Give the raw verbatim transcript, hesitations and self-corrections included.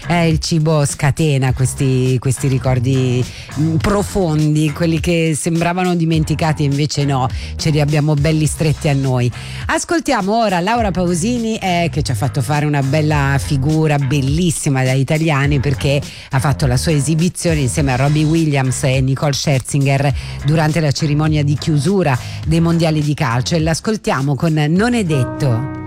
Eh, il cibo scatena questi, questi ricordi mh, profondi, quelli che sembravano dimenticati e invece no, ce li abbiamo belli stretti a noi. Ascoltiamo ora Laura Pausini eh, che ci ha fatto fare una bella figura, bellissima da italiani, perché ha fatto la sua esibizione insieme a Robbie Williams e Nicole Scherzinger durante la cerimonia di chiusura dei mondiali di calcio, e l'ascoltiamo con Non è detto.